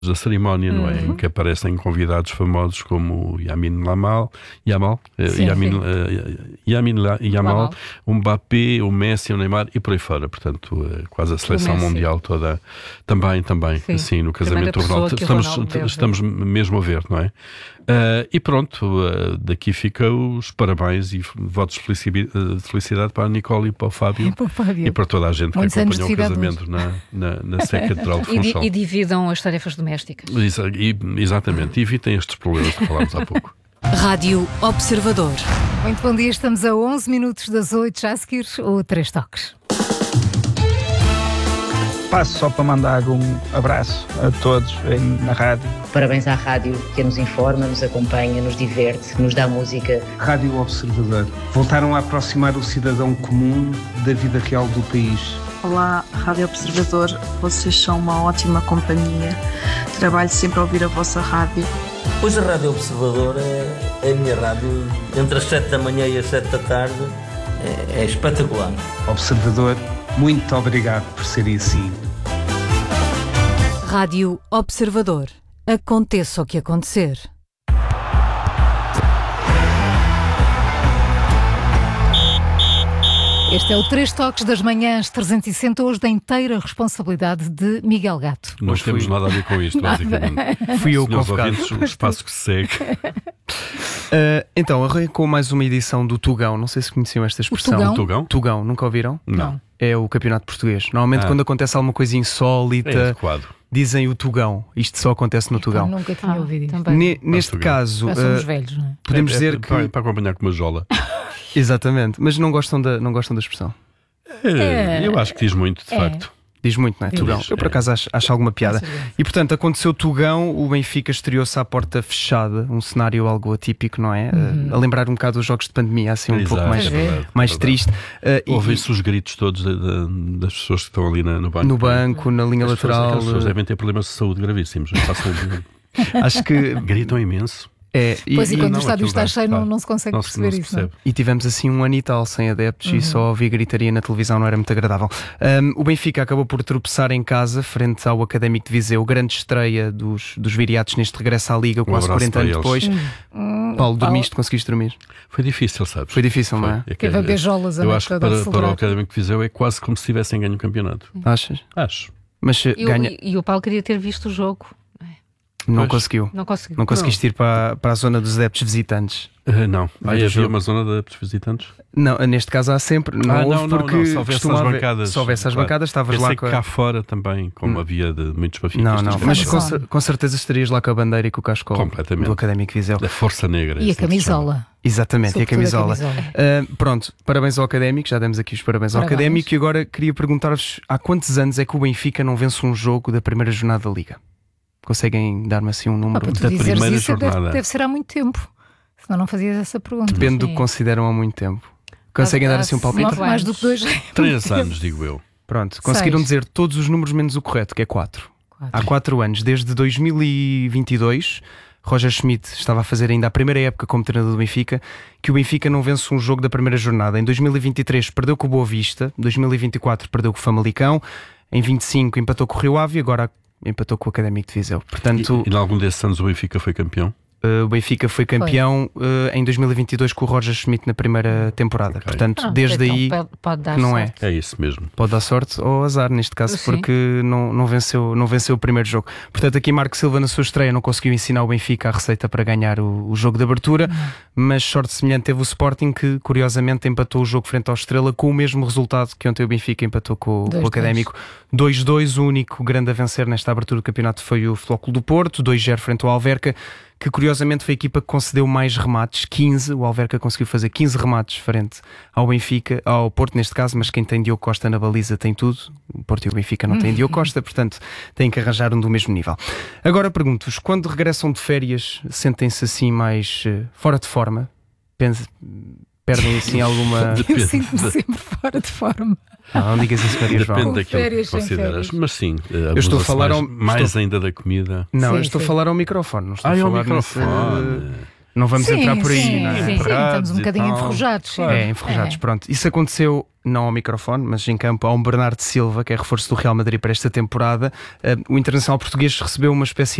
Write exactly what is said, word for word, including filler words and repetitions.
da cerimónia, não é? Uhum. Em que aparecem convidados famosos como Yamin Lamal, Yamal, Sim, Yamin, sim. uh, Yamin La- Yamal, Lamal. o Mbappé, o Messi, o Neymar e por aí fora. Portanto, uh, quase a seleção Messi. mundial toda. Também, também, Sim. assim, no casamento do Primeira pessoa Ronaldo. que o Estamos, Ronaldo deve estamos mesmo a ver, não é? Uh, e pronto, uh, daqui fica os parabéns e votos de felici- uh, de felicidade para a Nicole e para o Fábio. E para o Fábio. E para toda a gente que Muitos anos acompanhou o de cidade casamento na, na, na Sé Catedral de E, di- Funchal. e dividam as tarefas domésticas. Exa- e- Exatamente, e evitem estes problemas que falámos há pouco. Rádio Observador. Muito bom dia, estamos a onze minutos das oito, já a seguir o Três Toques. Passo só para mandar um abraço a todos aí na rádio. Parabéns à rádio que nos informa, nos acompanha, nos diverte, nos dá música. Rádio Observador. Voltaram a aproximar o cidadão comum da vida real do país. Olá, Rádio Observador, vocês são uma ótima companhia. Trabalho sempre a ouvir a vossa rádio. Pois a Rádio Observador é, é a minha rádio. Entre as sete da manhã e as sete da tarde é, é espetacular. Observador, muito obrigado por serem assim. Rádio Observador. Aconteça o que acontecer. Este é o Três Toques das Manhãs trezentos e sessenta, hoje da inteira responsabilidade de Miguel Gato. Não temos nada a ver com isto, basicamente. Fui eu Senhores convocado. ouvintes, o espaço que se segue. Uh, então, arrancou mais uma edição do Tugão. Não sei se conheciam esta expressão. Tugão? Tugão? Tugão, nunca ouviram? Não. É o campeonato português. Normalmente, Ah. quando acontece alguma coisa É insólita, adequado. dizem o Tugão. Isto só acontece no Tugão. Nunca tinha Ah, ouvido isto. também. Ne- neste Tugão. caso, Já somos uh, velhos, não é? podemos É- é dizer para, que. para acompanhar com uma jola. Exatamente, mas não gostam da, não gostam da expressão. É, eu acho que diz muito, de É. facto. Diz muito, não é? Diz. Tugão. Eu, por acaso, acho, acho alguma piada. Com certeza. E, portanto, aconteceu Tugão, o Benfica estreou-se à porta fechada, um cenário algo atípico, não é? Uh, a lembrar um bocado os jogos de pandemia, assim, um Exato, pouco mais, é verdade, mais é verdade. triste. Uh, e- Ouvem-se os gritos todos de- de- das pessoas que estão ali na- no banco. no banco, na linha As pessoas, lateral. aquelas pessoas devem ter problemas de saúde gravíssimos. Façam- Acho que Gritam imenso. é. E, Pois e e- quando não, o estádio aquilo está dá, cheio, não, dá. não se consegue Não se- perceber não se isso. Não é? percebe. e tivemos assim um ano e tal sem adeptos e só ouvir gritaria na televisão, não era muito agradável. Um, o Benfica acabou por tropeçar em casa frente ao Académico de Viseu, grande estreia dos, dos viriatos neste regresso à Liga, quase abraço quarenta anos para depois. Paulo, dormiste? Conseguiste dormir? Foi difícil, sabes? Foi difícil, não é? É que- Teve a beijolas a Eu noite acho que toda a para, para celebrar. o Académico de Viseu é quase como se tivessem ganho o campeonato. Achas? Acho. Mas uh, E, o- ganha. e o Paulo queria ter visto o jogo. Não Pois. conseguiu. Não conseguiu. Não conseguiste ir para, para a zona dos adeptos visitantes. Uh, não. Vai Aí do havia jogo. uma zona de adeptos visitantes? Não, neste caso há sempre. Não Ah, houve não, não, porque não. Se houvesse costuma as haver- bancadas. Se houvesse as claro. bancadas, estavas Pensei lá que com a... cá fora também, como Hum. havia de muitos benfiquistas. Não, não, mas com, Fanzone. cer- com certeza estarias lá com a bandeira e com o cascol Completamente. do Académico de Viseu. Da Força Negra. E a assim que se chama. camisola. Exatamente, e a Sobretudo camisola. a camisola. Ah, pronto, parabéns ao Académico, já demos aqui os parabéns, ao Parabéns. Académico e agora queria perguntar-vos há quantos anos é que o Benfica não vence um jogo da primeira jornada da Liga? Conseguem dar-me assim um Ah, número? para tu da dizeres primeira isso deve, jornada. deve ser há muito tempo. Senão não fazias essa pergunta. Depende do Sim. que consideram há muito tempo. Conseguem dar assim um palpite? Quatro Mais do anos. que dois. Três anos, digo eu. Pronto, conseguiram Seis. dizer todos os números menos o correto, que é quatro. Quatro. Há quatro anos, desde dois mil e vinte e dois, Roger Schmidt estava a fazer ainda a primeira época como treinador do Benfica, que o Benfica não vence um jogo da primeira jornada. Em dois mil e vinte e três perdeu com o Boa Vista, dois mil e vinte e quatro perdeu com o Famalicão, em vinte e cinco empatou com o Rio Ave e agora empatou com o Académico de Viseu. Portanto, E, e em algum desses anos o Benfica foi campeão? Uh, o Benfica foi campeão uh, em dois mil e vinte e dois com o Roger Schmidt na primeira temporada. Ok. Portanto, Ah, desde então aí pode- pode dar que não sorte. É isso mesmo. pode dar sorte ou azar neste caso, Sim. porque não, não, venceu, não venceu o primeiro jogo. Portanto, aqui Marco Silva na sua estreia não conseguiu ensinar o Benfica a receita para ganhar o, o jogo de abertura, mas sorte semelhante teve o Sporting, que curiosamente empatou o jogo frente ao Estrela com o mesmo resultado que ontem o Benfica empatou com, com dois o Académico. dois dois, o único grande a vencer nesta abertura do campeonato foi o Flóculo do Porto, dois zero frente ao Alverca, que curiosamente foi a equipa que concedeu mais remates, quinze. O Alverca conseguiu fazer quinze remates frente ao Benfica, ao Porto neste caso, mas quem tem Diogo Costa na baliza tem tudo. O Porto e o Benfica não têm Diogo Costa, portanto têm que arranjar um do mesmo nível. Agora pergunto-vos, quando regressam de férias, sentem-se assim mais uh, fora de forma? Pense, perdem assim alguma... Eu sinto-me sempre fora de forma. Não, não digas isso, Maria João. Depende Com daquilo férias, que sem consideras. férias. Mas sim, Eu estou a falar mais, ao- mais estou- ainda da comida. Não, Sim, eu estou sim. a falar ao microfone, não estou Ah, a é o falar microfone. nesse- Não vamos sim, entrar por aí, sim, não é? sim, sim, estamos um bocadinho enferrujados. Claro. É, enferrujados, é. Pronto. Isso aconteceu não ao microfone, mas em campo a um Bernardo Silva, que é reforço do Real Madrid para esta temporada. Uh, o internacional português recebeu uma espécie